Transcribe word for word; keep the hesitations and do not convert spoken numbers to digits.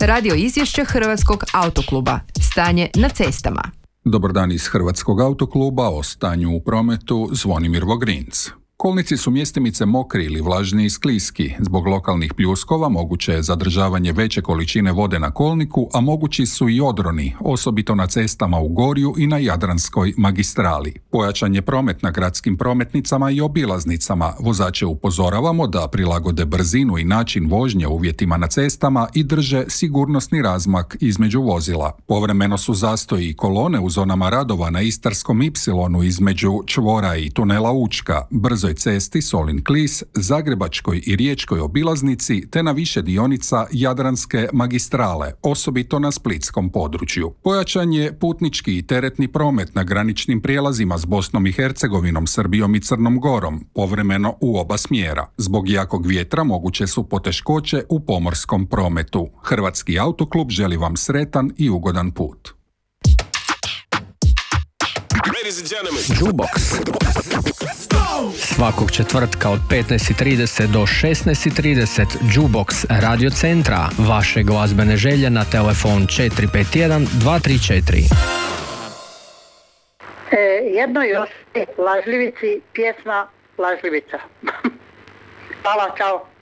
Radio izvješće Hrvatskog autokluba. Stanje na cestama. Dobar dan iz Hrvatskog autokluba, o stanju u prometu Zvonimir Vogrinc. Kolnici su mjestimice mokri ili vlažni i skliski. Zbog lokalnih pljuskova moguće je zadržavanje veće količine vode na kolniku, a mogući su i odroni, osobito na cestama u Gorju i na Jadranskoj magistrali. Pojačan je promet na gradskim prometnicama i obilaznicama. Vozače upozoravamo da prilagode brzinu i način vožnje uvjetima na cestama i drže sigurnosni razmak između vozila. Povremeno su zastoji i kolone u zonama radova na Istarskom ipsilonu između čvora i tunela Učka, brzoj cesti Solin-Klis, Zagrebačkoj i Riječkoj obilaznici te na više dionica Jadranske magistrale, osobito na splitskom području. Pojačan je putnički i teretni promet na graničnim prijelazima s Bosnom i Hercegovinom, Srbijom i Crnom Gorom, povremeno u oba smjera. Zbog jakog vjetra moguće su poteškoće u pomorskom prometu. Hrvatski autoklub želi vam sretan i ugodan put. Jukebox. Svakog četvrtka od petnaest i trideset do šesnaest i trideset Jukebox Radio Centra. Vaše glazbene želje na telefon četiri pet jedan dva tri četiri. E, jednoj Josipi Lažljivici pjesma Lažljivica. Hvala, čao.